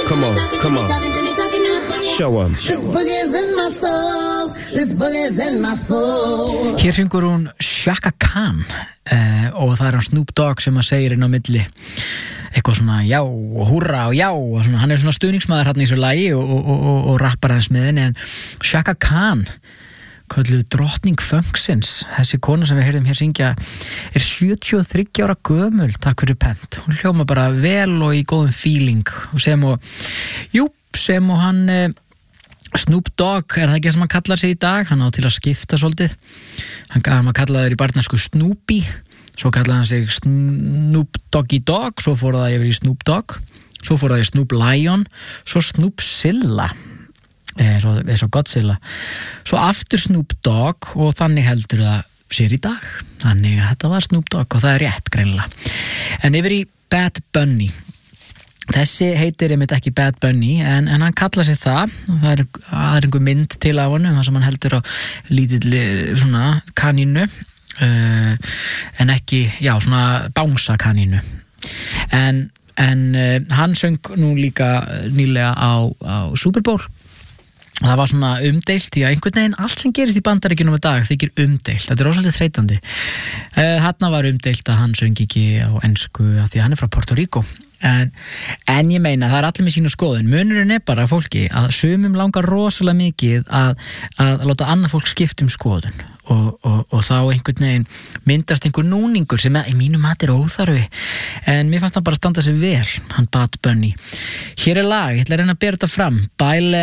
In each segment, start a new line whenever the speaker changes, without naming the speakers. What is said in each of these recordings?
Come on. Show 'em.
This boogie's in my soul. This boogie's in my soul.
Hér syngur hún Chaka Khan og það hann Snoop Dogg sem segir inn á milli eitthvað svona já og húrra og já og svona, hann svona stuðningsmaður hérna í þessu lagi og rappar hans með henni en Chaka Khan kölluð drottning funksins þessi kona sem við heyrðum hér syngja er 73 ára gömul takk fyrir pent, hún hljóma bara vel og í góðum feeling og sem og hann Snoop Dogg, er það ekki sem hann kallar sig í dag hann á til að skipta svolítið hann kallaði þér í barnæsku Snoopy svo kallaði hann sig Snoop Doggy Dogg svo fór það yfir í Snoop Dogg svo fór það í Snoop Lion svo Snoopzilla eins og Godzilla svo aftur Snoop Dogg og þannig heldur það sér í dag þannig að þetta var Snoop Dogg og það er rétt greinilega en yfir í Bad Bunny þessi heitir einmitt ekki Bad Bunny en hann kallar sig það er einhver mynd til af honum þar sem hann heldur á lítilli svona kanínu en ekki, já svona bánsa kanínu en hann söng nú líka nýlega á Super Bowl það var svona umdeilt því að einhvern veginn allt sem gerist í Bandaríkjunum í dag þykir umdeilt, þetta er ósvöldið þreytandi þarna var umdeilt að hann söng ekki á ensku af því að hann er frá Puerto Rico en ég meina það er allir með sína skoðun munurinn er bara fólki að sumum langar rosalega mikið að láta annað fólk skipta skoðun og þá einhvern veginn myndast einhver núningur sem í mínu mati er óþarfi en mér fannst hann bara standa sig vel hann Bad Bunny hér er lag, ég ætla að reyna að bera þetta fram Baile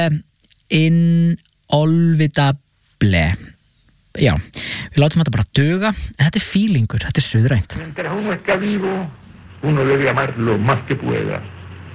Inolvidable já, við látum þetta bara duga en þetta er feelingur, þetta er suðrænt
Mientras uno está vivo, uno debe amar lo más que pueda.